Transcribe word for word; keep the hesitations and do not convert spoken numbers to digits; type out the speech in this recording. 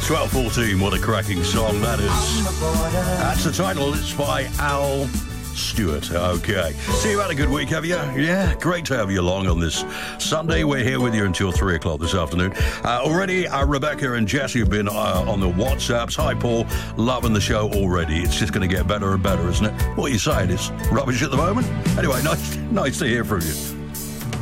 twelve fourteen, what a cracking song that is. That's the title, it's by Al Stewart. Okay. So you've had a good week, have you? Yeah, great to have you along on this Sunday. We're here with you until three o'clock this afternoon. Uh, already, uh, Rebecca and Jesse have been uh, on the WhatsApps. Hi, Paul. Loving the show already. It's just going to get better and better, isn't it? What are you saying? It's rubbish at the moment? Anyway, nice, nice to hear from you.